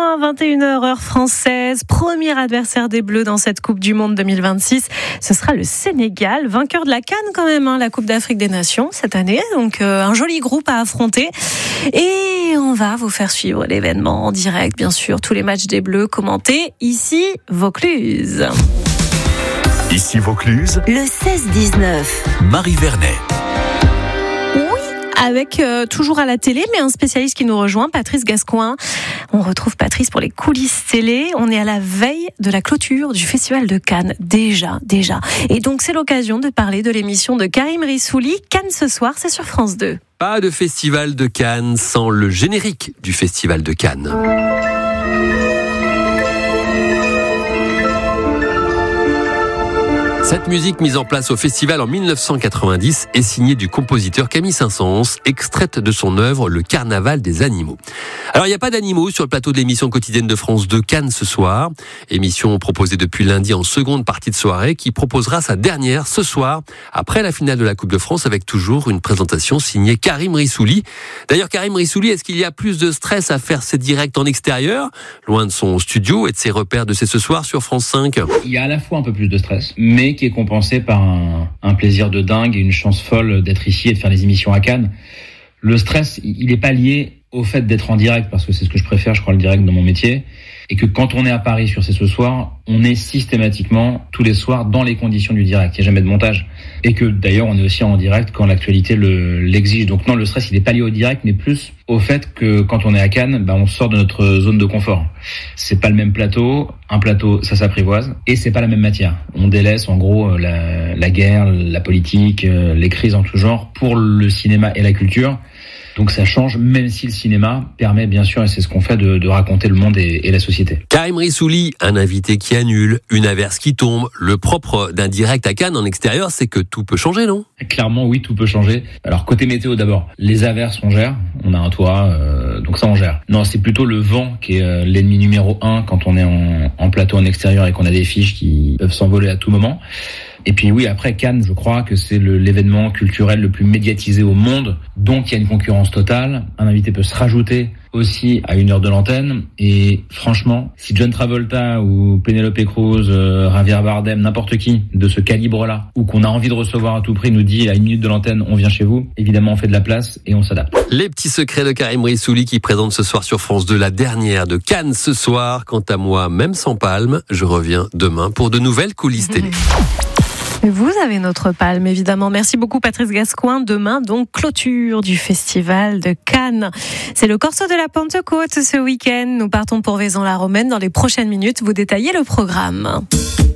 demain, 21h heure française, premier adversaire des Bleus dans cette Coupe du Monde 2026. Ce sera le Sénégal, vainqueur de la CAN quand même, la Coupe d'Afrique des Nations cette année. Donc un joli groupe à affronter. Et on va vous faire suivre l'événement en direct, bien sûr. Tous les matchs des Bleus commentés ici, Vaucluse. Ici Vaucluse, le 16-19. Marie Vernet. Avec toujours à la télé, mais un spécialiste qui nous rejoint, Patrice Gascoin. On retrouve Patrice pour les coulisses télé. On est à la veille de la clôture du Festival de Cannes. Déjà. Et donc, c'est l'occasion de parler de l'émission de Karim Rissouli. Cannes ce soir, c'est sur France 2. Pas de Festival de Cannes sans le générique du Festival de Cannes. Cette musique mise en place au festival en 1990 est signée du compositeur Camille Saint-Saëns, extraite de son œuvre Le Carnaval des animaux. Alors il n'y a pas d'animaux sur le plateau de l'émission quotidienne de France 2 Cannes ce soir. Émission proposée depuis lundi en seconde partie de soirée qui proposera sa dernière ce soir après la finale de la Coupe de France avec toujours une présentation signée Karim Rissouli. D'ailleurs Karim Rissouli, est-ce qu'il y a plus de stress à faire ses directs en extérieur, loin de son studio et de ses repères de ce soir sur France 5 ? Il y a à la fois un peu plus de stress, mais qui est compensé par un plaisir de dingue et une chance folle d'être ici et de faire des émissions à Cannes. Le stress, il n'est pas lié au fait d'être en direct, parce que c'est ce que je préfère, je crois, le direct dans mon métier. Et que quand on est à Paris sur ce soir, on est systématiquement, tous les soirs, dans les conditions du direct. Il n'y a jamais de montage. Et que d'ailleurs, on est aussi en direct quand l'actualité l'exige. Donc non, le stress, il n'est pas lié au direct, mais plus au fait que quand on est à Cannes, on sort de notre zone de confort. C'est pas le même plateau. Un plateau, ça s'apprivoise. Et c'est pas la même matière. On délaisse, en gros, la guerre, la politique, les crises en tout genre pour le cinéma et la culture. Donc ça change, même si le cinéma permet bien sûr, et c'est ce qu'on fait, de raconter le monde et la société. Karim Rissouli, un invité qui annule, une averse qui tombe. Le propre d'un direct à Cannes en extérieur, c'est que tout peut changer, non ? Clairement, oui, tout peut changer. Alors côté météo d'abord, les averses on gère, on a un toit, donc ça on gère. Non, c'est plutôt le vent qui est l'ennemi numéro 1 quand on est en plateau en extérieur et qu'on a des fiches qui peuvent s'envoler à tout moment. Et puis oui, après Cannes, je crois que c'est l'événement culturel le plus médiatisé au monde, donc il y a une concurrence totale. Un invité peut se rajouter aussi à 1 heure de l'antenne. Et franchement, si John Travolta ou Penelope Cruz, Javier Bardem, n'importe qui de ce calibre-là, ou qu'on a envie de recevoir à tout prix, nous dit à 1 minute de l'antenne, on vient chez vous, évidemment on fait de la place et on s'adapte. Les petits secrets de Karim Rissouli qui présente ce soir sur France 2 la dernière de Cannes ce soir. Quant à moi, même sans palme, je reviens demain pour de nouvelles coulisses télé. Vous avez notre palme, évidemment. Merci beaucoup, Patrice Gascoin. Demain, donc, clôture du Festival de Cannes. C'est le Corso de la Pentecôte ce week-end. Nous partons pour Vaison-la-Romaine. Dans les prochaines minutes, vous détaillez le programme.